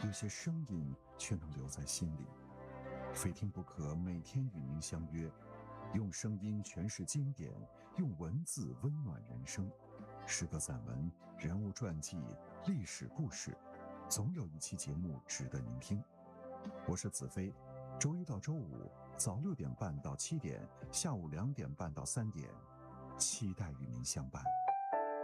有些声音却能留在心里。非听不可，每天与您相约，用声音诠释经典，用文字温暖人生。诗歌散文、人物传记、历史故事，总有一期节目值得您听。我是子飞，周一到周五早6点半到7点，下午2点半到3点，期待与您相伴。